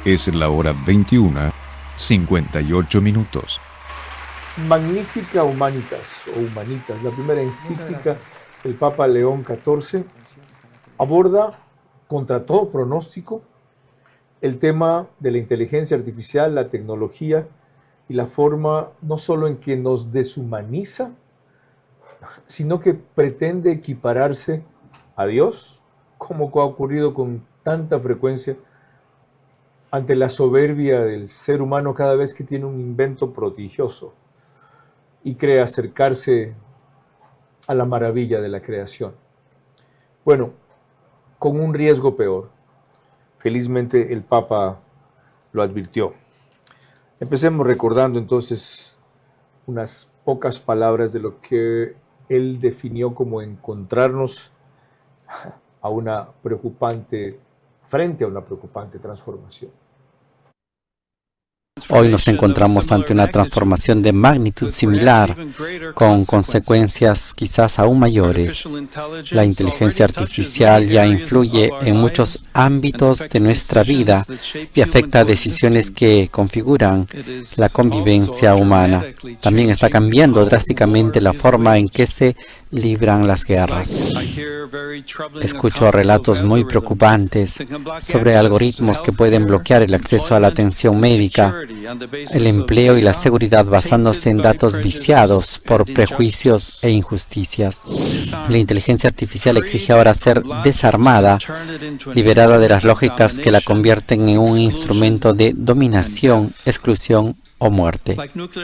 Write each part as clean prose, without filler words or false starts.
Es la hora 21:58. Magnificat Humanitas, o Humanitas, la primera encíclica del Papa León XIV, aborda contra todo pronóstico el tema de la inteligencia artificial, la tecnología y la forma no solo en que nos deshumaniza, sino que pretende equipararse a Dios, como ha ocurrido con tanta frecuencia ante la soberbia del ser humano cada vez que tiene un invento prodigioso y cree acercarse a la maravilla de la creación. Bueno, con un riesgo peor. Felizmente el Papa lo advirtió. Empecemos recordando entonces unas pocas palabras de lo que él definió como encontrarnos frente a una preocupante transformación. Hoy nos encontramos ante una transformación de magnitud similar, con consecuencias quizás aún mayores. La inteligencia artificial ya influye en muchos ámbitos de nuestra vida y afecta a decisiones que configuran la convivencia humana. También está cambiando drásticamente la forma en que se libran las guerras. Escucho relatos muy preocupantes sobre algoritmos que pueden bloquear el acceso a la atención médica, el empleo y la seguridad basándose en datos viciados por prejuicios e injusticias. La inteligencia artificial exige ahora ser desarmada, liberada de las lógicas que la convierten en un instrumento de dominación, exclusión o muerte.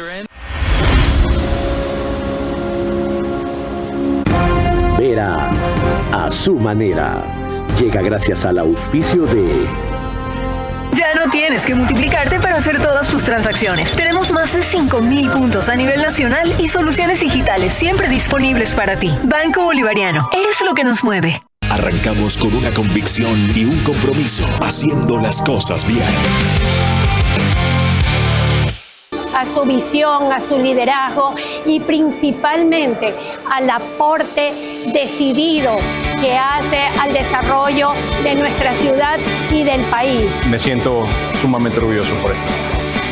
Vera a su manera. Llega gracias al auspicio de... Ya no tienes que multiplicarte para hacer todas tus transacciones. Tenemos más de 5,000 puntos a nivel nacional y soluciones digitales siempre disponibles para ti. Banco Bolivariano, eres lo que nos mueve. Arrancamos con una convicción y un compromiso, haciendo las cosas bien. A su visión, a su liderazgo y principalmente al aporte decidido que hace al desarrollo de nuestra ciudad y del país. Me siento sumamente orgulloso por esto.